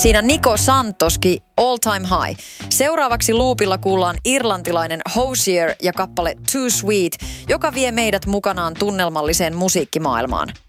Siinä Nico Santoskin All Time High. Seuraavaksi loopilla kuullaan irlantilainen Hozier ja kappale Too Sweet, joka vie meidät mukanaan tunnelmalliseen musiikkimaailmaan.